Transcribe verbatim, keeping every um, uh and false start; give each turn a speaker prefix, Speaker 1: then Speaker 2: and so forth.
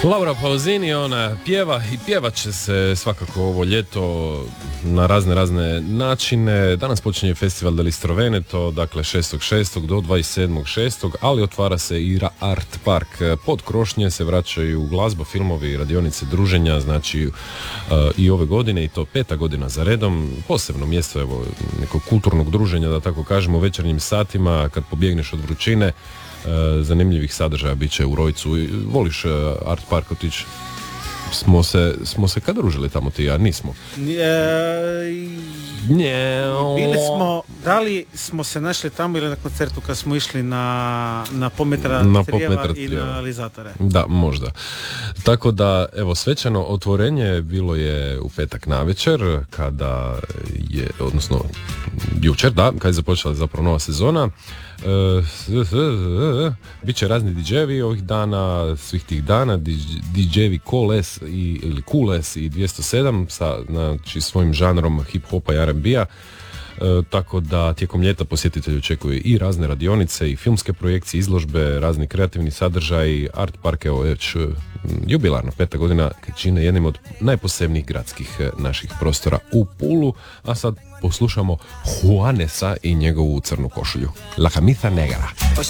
Speaker 1: Laura Pausini, ona pjeva i pjevat će se svakako ovo ljeto na razne razne načine. Danas počinje festival dell'Istro Veneto, dakle šestog šestog do dvadeset sedmog šestog, ali otvara se i Art Park. Pod krošnje se vraćaju glazba, filmovi, radionice, druženja, znači uh, i ove godine, i to peta godina za redom. Posebno mjesto, evo, nekog kulturnog druženja, da tako kažemo, u večernjim satima, kad pobjegneš od vrućine. Zanimljivih sadržaja bit će u Rojcu. Voliš Art Park otići? Smo se, smo se kad družili tamo ti, ja nismo.
Speaker 2: E, bili smo, da li smo se našli tamo ili na koncertu kad smo išli na, na Pometra
Speaker 1: na
Speaker 2: Trijeva i
Speaker 1: trijeva.
Speaker 2: na Alizatore?
Speaker 1: Da, možda. Tako da, evo, svečano otvorenje bilo je u petak navečer, kada je, odnosno jučer, da, kad je započela zapravo nova sezona. Uh, Biće razni di džejevi ovih dana, svih tih dana, di džejevi Coles i, ili Coles i dvjesto sedam sa, znači, svojim žanrom hip-hopa i ar en be-a. E, tako da tijekom ljeta posjetitelji očekuju i razne radionice i filmske projekcije, izložbe, razni kreativni sadržaj. Art Park, evo, već jubilarno peta godina čine jednim od najposebnijih gradskih naših prostora u Pulu, a sad poslušamo Juanesa i njegovu crnu košulju. La camisa negra.